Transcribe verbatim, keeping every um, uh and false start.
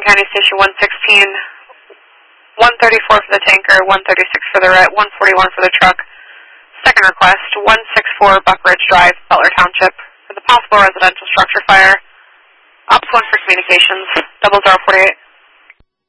County Station one sixteen, one thirty-four for the tanker, one thirty-six for the R I T, one forty-one for the truck. Second request, one sixty-four Buck Ridge Drive, Butler Township, for the possible residential structure fire. Ops one for communications, double zero forty-eight.